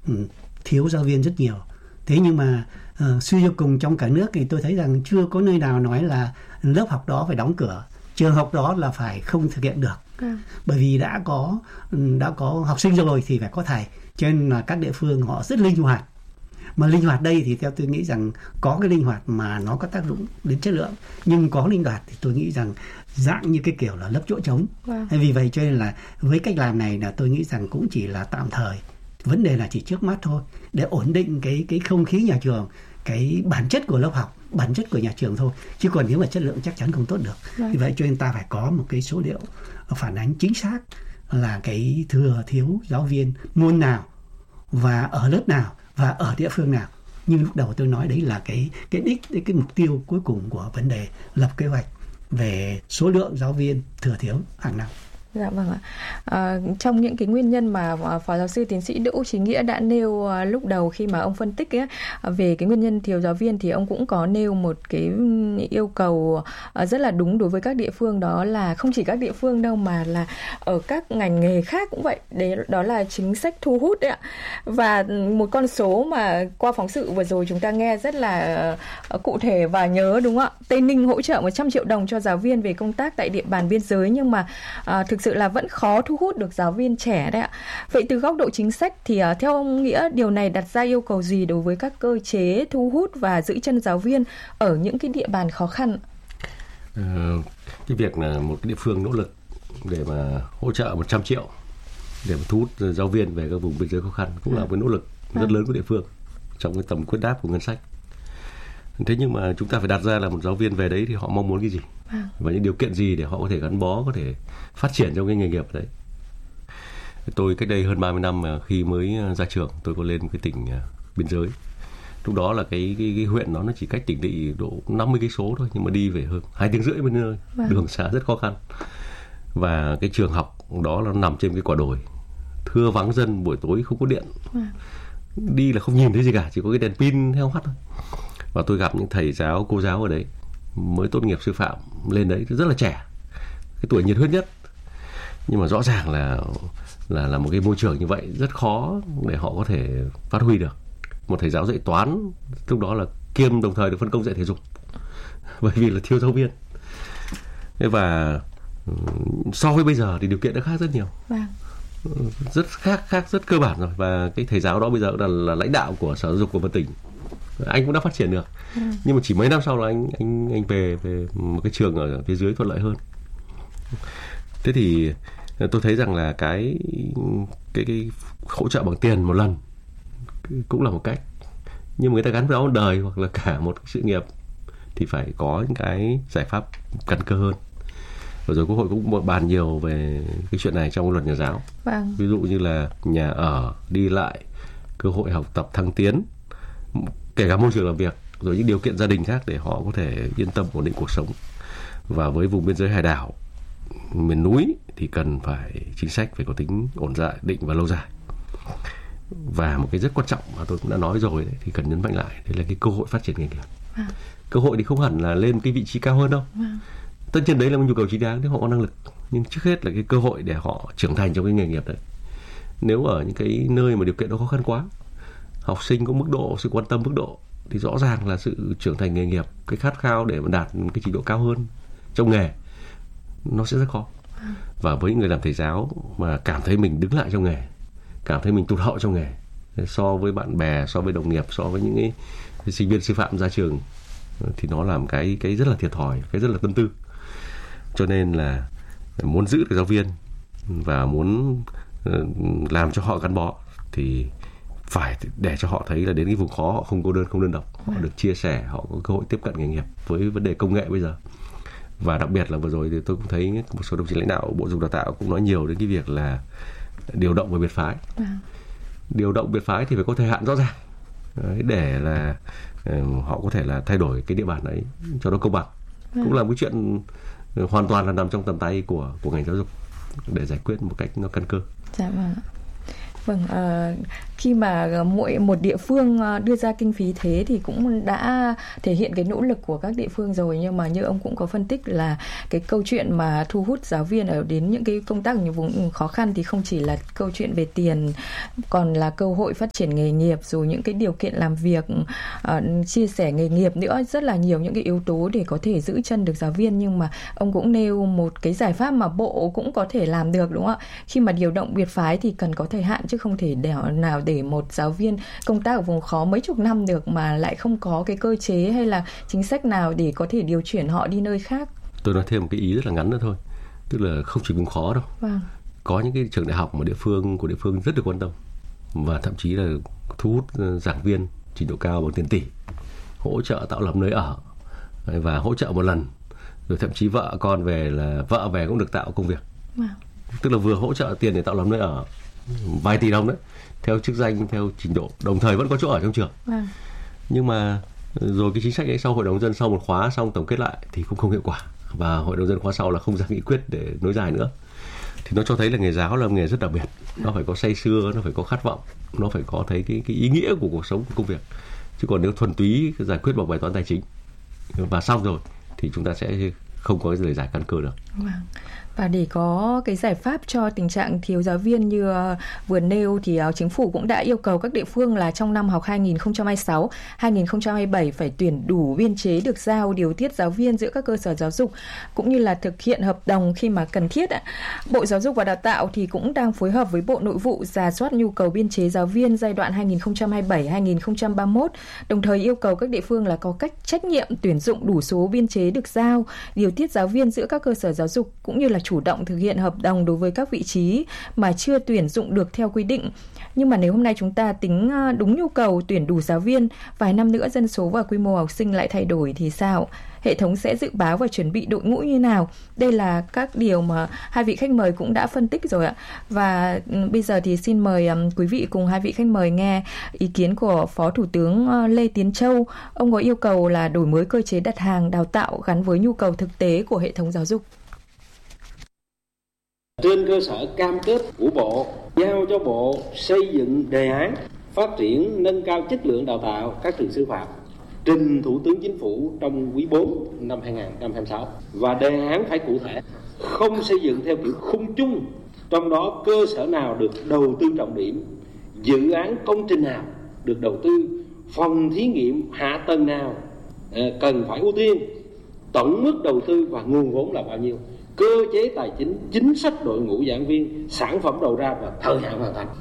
thiếu giáo viên rất nhiều. Thế nhưng mà suy cho cùng trong cả nước thì tôi thấy rằng chưa có nơi nào nói là lớp học đó phải đóng cửa, trường học đó là phải không thực hiện được. Bởi vì đã có học sinh rồi thì phải có thầy, cho nên là các địa phương họ rất linh hoạt. Mà linh hoạt đây thì theo tôi nghĩ rằng có cái linh hoạt mà nó có tác dụng đến chất lượng, nhưng có linh hoạt thì tôi nghĩ rằng dạng như cái kiểu là lấp chỗ trống. Vì vậy cho nên là với cách làm này là tôi nghĩ rằng cũng chỉ là tạm thời, vấn đề là chỉ trước mắt thôi, để ổn định cái không khí nhà trường, cái bản chất của lớp học, bản chất của nhà trường thôi, chứ còn nếu mà chất lượng chắc chắn không tốt được. Vì vậy cho nên ta phải có một cái số liệu phản ánh chính xác là cái thừa thiếu giáo viên môn nào và ở lớp nào và ở địa phương nào. Như lúc đầu tôi nói, đấy là cái đích, cái mục tiêu cuối cùng của vấn đề lập kế hoạch về số lượng giáo viên thừa thiếu hàng năm. Dạ vâng ạ. Trong những cái nguyên nhân mà Phó Giáo sư Tiến sĩ Đỗ Chí Nghĩa đã nêu lúc đầu khi mà ông phân tích ấy, về cái nguyên nhân thiếu giáo viên, thì ông cũng có nêu một cái yêu cầu rất là đúng đối với các địa phương, đó là không chỉ các địa phương đâu mà là ở các ngành nghề khác cũng vậy. Đó là chính sách thu hút đấy ạ. Và một con số mà qua phóng sự vừa rồi chúng ta nghe rất là cụ thể và nhớ, đúng không ạ? Tây Ninh hỗ trợ 100 triệu đồng cho giáo viên về công tác tại địa bàn biên giới, nhưng mà thực sự là vẫn khó thu hút được giáo viên trẻ đấy ạ. Vậy từ góc độ chính sách thì theo ông Nghĩa, điều này đặt ra yêu cầu gì đối với các cơ chế thu hút và giữ chân giáo viên ở những cái địa bàn khó khăn? Cái việc là một cái địa phương nỗ lực để mà hỗ trợ 100 triệu để mà thu hút giáo viên về các vùng biên giới khó khăn cũng là một nỗ lực rất lớn của địa phương trong cái tầm quyết đáp của ngân sách. Thế nhưng mà chúng ta phải đặt ra là một giáo viên về đấy thì họ mong muốn cái gì và những điều kiện gì để họ có thể gắn bó, có thể phát triển trong cái nghề nghiệp đấy. Tôi cách đây hơn 30 năm khi mới ra trường, tôi có lên một cái tỉnh biên giới. Lúc đó là cái huyện nó chỉ cách tỉnh lỵ độ 50 cây số thôi, nhưng mà đi về hơn 2 tiếng rưỡi bên nơi, đường xá rất khó khăn. Và cái trường học đó nó nằm trên cái quả đồi, thưa vắng dân, buổi tối không có điện, đi là không nhìn thấy gì cả, chỉ có cái đèn pin heo hắt thôi. Và tôi gặp những thầy giáo, cô giáo ở đấy mới tốt nghiệp sư phạm lên đấy rất là trẻ, cái tuổi nhiệt huyết nhất, nhưng mà rõ ràng là một cái môi trường như vậy rất khó để họ có thể phát huy được. Một thầy giáo dạy toán lúc đó là kiêm đồng thời được phân công dạy thể dục, bởi vì là thiếu giáo viên. Và so với bây giờ thì điều kiện đã khác rất nhiều, rất khác rất cơ bản rồi. Và cái thầy giáo đó bây giờ là lãnh đạo của Sở Giáo dục của một tỉnh, anh cũng đã phát triển được. Nhưng mà chỉ mấy năm sau là anh về một cái trường ở phía dưới thuận lợi hơn. Thế thì tôi thấy rằng là cái hỗ trợ bằng tiền một lần cũng là một cách, nhưng mà người ta gắn với đó một đời hoặc là cả một sự nghiệp thì phải có những cái giải pháp căn cơ hơn. Rồi Quốc hội cũng bàn nhiều về cái chuyện này trong luật nhà giáo. Ví dụ như là nhà ở, đi lại, cơ hội học tập thăng tiến, kể cả môi trường làm việc, rồi những điều kiện gia đình khác để họ có thể yên tâm ổn định cuộc sống. Và với vùng biên giới hải đảo, miền núi thì cần phải chính sách phải có tính ổn định và lâu dài. Và một cái rất quan trọng mà tôi cũng đã nói rồi đấy, thì cần nhấn mạnh lại, đấy là cái cơ hội phát triển nghề nghiệp. Cơ hội thì không hẳn là lên cái vị trí cao hơn đâu. Tất nhiên đấy là một nhu cầu chính đáng nếu họ có năng lực, nhưng trước hết là cái cơ hội để họ trưởng thành trong cái nghề nghiệp đấy. Nếu ở những cái nơi mà điều kiện nó khó khăn quá, học sinh có mức độ, sự quan tâm mức độ, thì rõ ràng là sự trưởng thành nghề nghiệp, cái khát khao để mà đạt cái trình độ cao hơn trong nghề nó sẽ rất khó. Và với những người làm thầy giáo mà cảm thấy mình đứng lại trong nghề, cảm thấy mình tụt hậu trong nghề so với bạn bè, so với đồng nghiệp, so với những cái sinh viên sư phạm ra trường, thì nó làm cái rất là thiệt thòi, cái rất là tâm tư. Cho nên là muốn giữ được giáo viên và muốn làm cho họ gắn bó thì phải để cho họ thấy là đến cái vùng khó họ không cô đơn, không đơn độc, họ được chia sẻ, họ có cơ hội tiếp cận nghề nghiệp với vấn đề công nghệ bây giờ. Và đặc biệt là vừa rồi thì tôi cũng thấy một số đồng chí lãnh đạo Bộ Giáo dục Đào tạo cũng nói nhiều đến cái việc là điều động và biệt phái. Điều động biệt phái thì phải có thời hạn rõ ràng để là họ có thể là thay đổi cái địa bàn ấy cho nó công bằng. Cũng là một chuyện hoàn toàn là nằm trong tầm tay của ngành giáo dục để giải quyết một cách nó căn cơ. Dạ vâng. Vâng, khi mà mỗi một địa phương đưa ra kinh phí thế thì cũng đã thể hiện cái nỗ lực của các địa phương rồi, nhưng mà như ông cũng có phân tích là cái câu chuyện mà thu hút giáo viên ở đến những cái công tác ở những vùng khó khăn thì không chỉ là câu chuyện về tiền, còn là cơ hội phát triển nghề nghiệp, rồi những cái điều kiện làm việc, chia sẻ nghề nghiệp nữa, rất là nhiều những cái yếu tố để có thể giữ chân được giáo viên. Nhưng mà ông cũng nêu một cái giải pháp mà bộ cũng có thể làm được, đúng không ạ? Khi mà điều động biệt phái thì cần có thời hạn, chứ không thể nào để một giáo viên công tác ở vùng khó mấy chục năm được mà lại không có cái cơ chế hay là chính sách nào để có thể điều chuyển họ đi nơi khác. Tôi nói thêm một cái ý rất là ngắn nữa thôi, tức là không chỉ vùng khó đâu. Vâng. Có những cái trường đại học mà địa phương rất được quan tâm và thậm chí là thu hút giảng viên trình độ cao bằng tiền tỷ, hỗ trợ tạo lập nơi ở và hỗ trợ một lần, rồi thậm chí vợ con về là vợ về cũng được tạo công việc. Wow. Tức là vừa hỗ trợ tiền để tạo lập nơi ở vài tỷ đồng đấy, theo chức danh, theo trình độ, đồng thời vẫn có chỗ ở trong trường. Wow. Nhưng mà rồi cái chính sách ấy sau hội đồng dân, sau một khóa xong tổng kết lại thì cũng không hiệu quả, và hội đồng dân khóa sau là không ra nghị quyết để nối dài nữa. Thì nó cho thấy là nghề giáo là một nghề rất đặc biệt, nó phải có say sưa, nó phải có khát vọng, nó phải có thấy cái ý nghĩa của cuộc sống, của công việc. Chứ còn nếu thuần túy giải quyết bằng bài toán tài chính và xong rồi thì chúng ta sẽ không có cái lời giải căn cơ được. Vâng. Và để có cái giải pháp cho tình trạng thiếu giáo viên như vừa nêu thì chính phủ cũng đã yêu cầu các địa phương là trong năm học 2026-2027 phải tuyển đủ biên chế được giao điều tiết giáo viên giữa các cơ sở giáo dục, cũng như là thực hiện hợp đồng khi mà cần thiết. Bộ Giáo dục và Đào tạo thì cũng đang phối hợp với Bộ Nội vụ rà soát nhu cầu biên chế giáo viên giai đoạn 2027-2031, đồng thời yêu cầu các địa phương là có cách trách nhiệm tuyển dụng đủ số biên chế được giao, điều tiết giáo viên giữa các cơ sở giáo dục, cũng như là chủ động thực hiện hợp đồng đối với các vị trí mà chưa tuyển dụng được theo quy định. Nhưng mà nếu hôm nay chúng ta tính đúng nhu cầu tuyển đủ giáo viên, vài năm nữa dân số và quy mô học sinh lại thay đổi thì sao? Hệ thống sẽ dự báo và chuẩn bị đội ngũ như nào? Đây là các điều mà hai vị khách mời cũng đã phân tích rồi ạ. Và bây giờ thì xin mời quý vị cùng hai vị khách mời nghe ý kiến của Phó Thủ tướng Lê Tiến Châu. Ông có yêu cầu là đổi mới cơ chế đặt hàng đào tạo gắn với nhu cầu thực tế của hệ thống giáo dục. Trên cơ sở cam kết của Bộ, giao cho Bộ xây dựng đề án phát triển nâng cao chất lượng đào tạo các trường sư phạm, trình Thủ tướng Chính phủ trong quý 4 năm 2026. Và đề án phải cụ thể, không xây dựng theo kiểu khung chung, trong đó cơ sở nào được đầu tư trọng điểm, dự án công trình nào được đầu tư, phòng thí nghiệm hạ tầng nào cần phải ưu tiên, tổng mức đầu tư và nguồn vốn là bao nhiêu, cơ chế tài chính, chính sách đội ngũ giảng viên, sản phẩm đầu ra và thời hạn hoàn thành.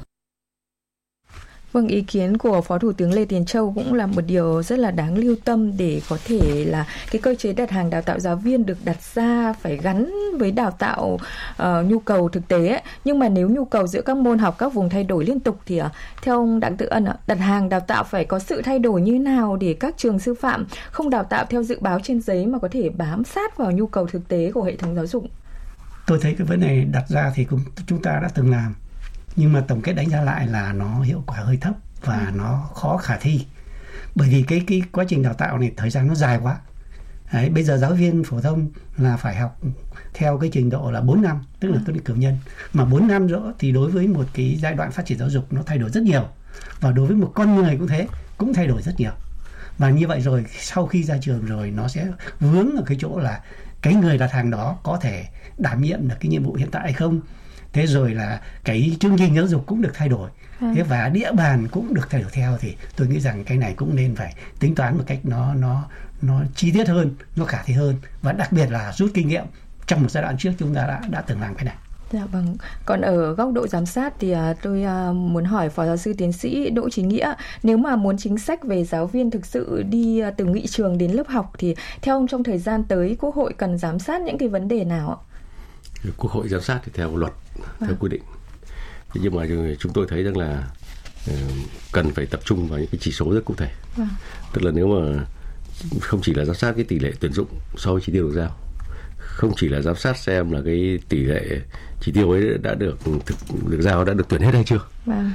Vâng, ý kiến của Phó Thủ tướng Lê Tiến Châu cũng là một điều rất là đáng lưu tâm, để có thể là cái cơ chế đặt hàng đào tạo giáo viên được đặt ra phải gắn với đào tạo nhu cầu thực tế ấy. Nhưng mà nếu nhu cầu giữa các môn học các vùng thay đổi liên tục thì theo ông Đặng Tự Ân, đặt hàng đào tạo phải có sự thay đổi như nào để các trường sư phạm không đào tạo theo dự báo trên giấy mà có thể bám sát vào nhu cầu thực tế của hệ thống giáo dục? Tôi thấy cái vấn đề này đặt ra thì chúng ta đã từng làm, nhưng mà tổng kết đánh giá lại là nó hiệu quả hơi thấp và nó khó khả thi, bởi vì cái quá trình đào tạo này thời gian nó dài quá. Đấy, bây giờ giáo viên phổ thông là phải học theo cái trình độ là 4 năm, tức là tốt nghiệp cử nhân, mà 4 năm rồi thì đối với một cái giai đoạn phát triển giáo dục nó thay đổi rất nhiều, và đối với một con người cũng thế, cũng thay đổi rất nhiều. Và như vậy rồi sau khi ra trường rồi nó sẽ vướng ở cái chỗ là cái người đặt hàng đó có thể đảm nhiệm được cái nhiệm vụ hiện tại hay không. Thế rồi là cái chương trình giáo dục cũng được thay đổi, thế và địa bàn cũng được thay đổi theo, thì tôi nghĩ rằng cái này cũng nên phải tính toán một cách nó chi tiết hơn, nó khả thi hơn, và đặc biệt là rút kinh nghiệm trong một giai đoạn trước chúng ta đã từng làm cái này. Dạ vâng. Còn ở góc độ giám sát thì tôi muốn hỏi Phó Giáo sư Tiến sĩ Đỗ Chí Nghĩa, nếu mà muốn chính sách về giáo viên thực sự đi từ nghị trường đến lớp học thì theo ông trong thời gian tới Quốc hội cần giám sát những cái vấn đề nào ạ? Quốc hội giám sát thì theo luật, theo quy định. Nhưng mà chúng tôi thấy rằng là cần phải tập trung vào những cái chỉ số rất cụ thể. Tức là nếu mà không chỉ là giám sát cái tỷ lệ tuyển dụng so với chỉ tiêu được giao, không chỉ là giám sát xem là cái tỷ lệ chỉ tiêu ấy đã được giao đã được tuyển hết hay chưa,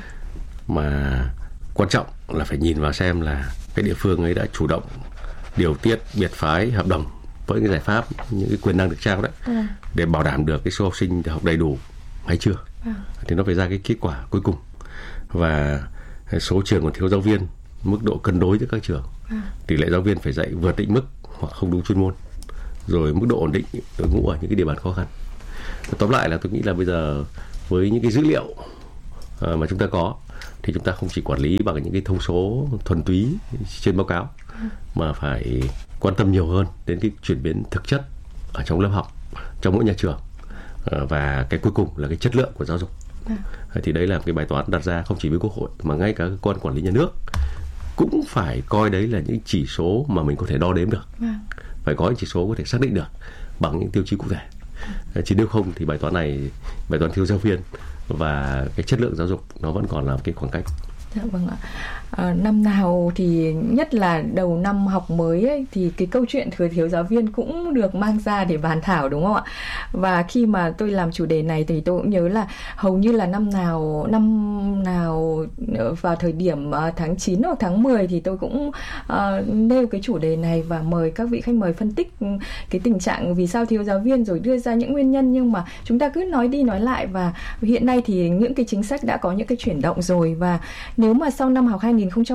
mà quan trọng là phải nhìn vào xem là cái địa phương ấy đã chủ động điều tiết biệt phái hợp đồng với cái giải pháp, những cái quyền năng được trao đấy, để bảo đảm được cái số học sinh học đầy đủ hay chưa, thì nó phải ra cái kết quả cuối cùng. và số trường còn thiếu giáo viên, mức độ cân đối giữa các trường, tỷ lệ giáo viên phải dạy vượt định mức hoặc không đúng chuyên môn, rồi mức độ ổn định đội ngũ ở những cái địa bàn khó khăn. Tóm lại là tôi nghĩ là bây giờ với những cái dữ liệu mà chúng ta có thì chúng ta không chỉ quản lý bằng những cái thông số thuần túy trên báo cáo, mà phải quan tâm nhiều hơn đến cái chuyển biến thực chất ở trong lớp học, trong mỗi nhà trường, và cái cuối cùng là cái chất lượng của giáo dục. Thì đấy là cái bài toán đặt ra không chỉ với Quốc hội mà ngay cả cơ quan quản lý nhà nước cũng phải coi đấy là những chỉ số mà mình có thể đo đếm được, phải có những chỉ số có thể xác định được bằng những tiêu chí cụ thể. Chứ nếu không thì bài toán này, bài toán thiếu giáo viên và cái chất lượng giáo dục nó vẫn còn là cái khoảng cách. Dạ vâng ạ. Năm nào thì nhất là đầu năm học mới ấy, thì cái câu chuyện thừa thiếu giáo viên cũng được mang ra để bàn thảo, đúng không ạ? Và khi mà tôi làm chủ đề này thì tôi cũng nhớ là hầu như là năm nào vào thời điểm tháng 9 hoặc tháng 10 thì tôi cũng nêu cái chủ đề này và mời các vị khách mời phân tích cái tình trạng vì sao thiếu giáo viên, rồi đưa ra những nguyên nhân. Nhưng mà chúng ta cứ nói đi nói lại, và hiện nay thì những cái chính sách đã có những cái chuyển động rồi, và nếu mà sau năm học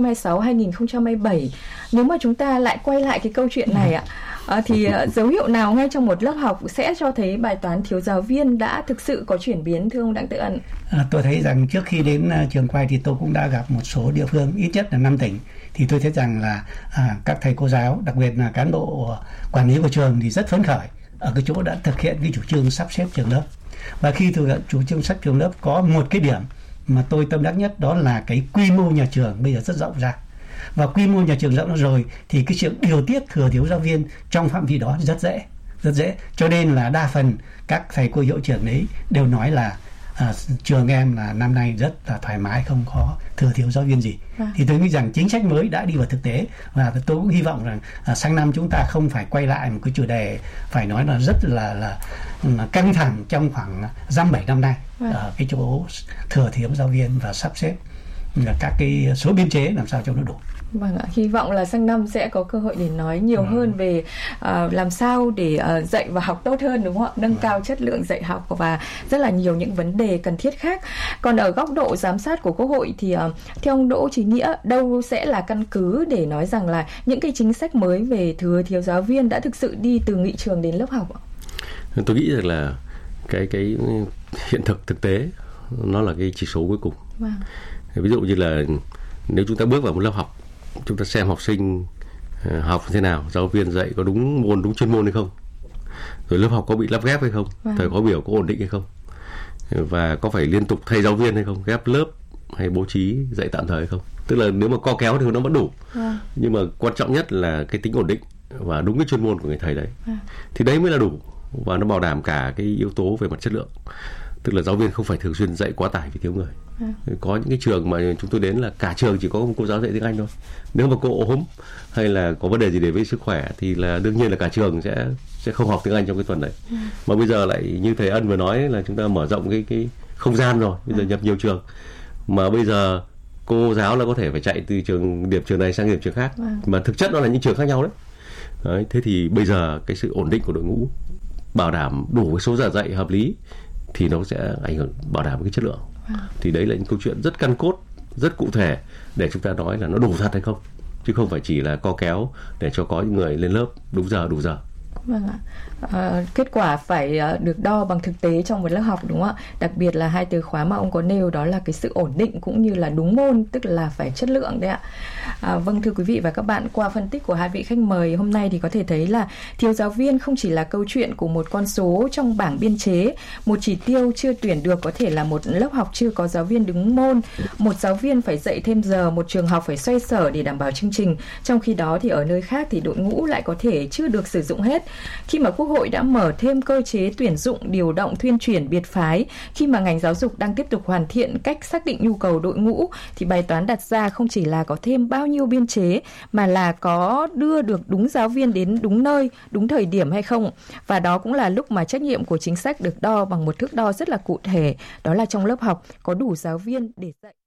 2026-2027, nếu mà chúng ta lại quay lại cái câu chuyện này ạ, thì dấu hiệu nào ngay trong một lớp học sẽ cho thấy bài toán thiếu giáo viên đã thực sự có chuyển biến, thưa ông Đặng Tự Ân? Tôi thấy rằng trước khi đến trường quay thì tôi cũng đã gặp một số địa phương, ít nhất là 5 tỉnh, thì tôi thấy rằng là các thầy cô giáo, đặc biệt là cán bộ quản lý của trường thì rất phấn khởi ở cái chỗ đã thực hiện cái chủ trương sắp xếp trường lớp. Và khi thực hiện chủ trương sắp xếp trường lớp có một cái điểm mà tôi tâm đắc nhất, đó là cái quy mô nhà trường bây giờ rất rộng ra. Và quy mô nhà trường rộng ra rồi thì cái chuyện điều tiết thừa thiếu giáo viên trong phạm vi đó rất dễ. Cho nên là đa phần các thầy cô hiệu trưởng đấy đều nói là trường em là năm nay rất là thoải mái, không có thừa thiếu giáo viên gì. Thì tôi nghĩ rằng chính sách mới đã đi vào thực tế, và tôi cũng hy vọng rằng sang năm chúng ta không phải quay lại một cái chủ đề phải nói là rất là căng thẳng trong khoảng 5-7 năm nay ở cái chỗ thừa thiếu giáo viên và sắp xếp các cái số biên chế làm sao cho nó đủ. Vâng ạ, hy vọng là sang năm sẽ có cơ hội để nói nhiều hơn về làm sao để dạy và học tốt hơn, đúng không ạ? Nâng cao chất lượng dạy học và rất là nhiều những vấn đề cần thiết khác. Còn ở góc độ giám sát của Quốc hội thì theo ông Đỗ Chí Nghĩa, đâu sẽ là căn cứ để nói rằng là những cái chính sách mới về thừa thiếu giáo viên đã thực sự đi từ nghị trường đến lớp học ạ? Tôi nghĩ rằng là cái hiện thực tế nó là cái chỉ số cuối cùng. Ví dụ như là nếu chúng ta bước vào một lớp học, chúng ta xem học sinh học thế nào, giáo viên dạy có đúng môn, đúng chuyên môn hay không, rồi lớp học có bị lắp ghép hay không, thời khóa biểu có ổn định hay không, và có phải liên tục thay giáo viên hay không, ghép lớp hay bố trí dạy tạm thời hay không. Tức là nếu mà co kéo thì nó vẫn đủ, nhưng mà quan trọng nhất là cái tính ổn định và đúng cái chuyên môn của người thầy đấy, thì đấy mới là đủ, và nó bảo đảm cả cái yếu tố về mặt chất lượng. Tức là giáo viên không phải thường xuyên dạy quá tải vì thiếu người. Có những cái trường mà chúng tôi đến là cả trường chỉ có một cô giáo dạy tiếng Anh thôi. Nếu mà cô ốm hay là có vấn đề gì để với sức khỏe thì là đương nhiên là cả trường sẽ không học tiếng Anh trong cái tuần đấy. Mà bây giờ lại như thầy Ân vừa nói là chúng ta mở rộng cái không gian rồi, bây giờ nhập nhiều trường. Mà bây giờ cô giáo là có thể phải chạy từ điểm trường này sang điểm trường khác, mà thực chất nó là những trường khác nhau đấy. Thế thì bây giờ cái sự ổn định của đội ngũ, bảo đảm đủ cái số giờ dạy hợp lý thì nó sẽ ảnh hưởng bảo đảm cái chất lượng. Thì đấy là những câu chuyện rất căn cốt, rất cụ thể để chúng ta nói là nó đủ thật hay không, chứ không phải chỉ là co kéo để cho có những người lên lớp đúng giờ đủ giờ. Vâng ạ. Kết quả phải được đo bằng thực tế trong một lớp học, đúng không ạ? Đặc biệt là hai từ khóa mà ông có nêu, đó là cái sự ổn định cũng như là đúng môn, tức là phải chất lượng đấy ạ. Vâng, thưa quý vị và các bạn, qua phân tích của hai vị khách mời hôm nay thì có thể thấy là thiếu giáo viên không chỉ là câu chuyện của một con số trong bảng biên chế, một chỉ tiêu chưa tuyển được có thể là một lớp học chưa có giáo viên đúng môn, một giáo viên phải dạy thêm giờ, một trường học phải xoay sở để đảm bảo chương trình. Trong khi đó thì ở nơi khác thì đội ngũ lại có thể chưa được sử dụng hết. Khi mà Quốc hội đã mở thêm cơ chế tuyển dụng, điều động, thuyên chuyển, biệt phái, khi mà ngành giáo dục đang tiếp tục hoàn thiện cách xác định nhu cầu đội ngũ, thì bài toán đặt ra không chỉ là có thêm bao nhiêu biên chế, mà là có đưa được đúng giáo viên đến đúng nơi, đúng thời điểm hay không. Và đó cũng là lúc mà trách nhiệm của chính sách được đo bằng một thước đo rất là cụ thể, đó là trong lớp học có đủ giáo viên để dạy.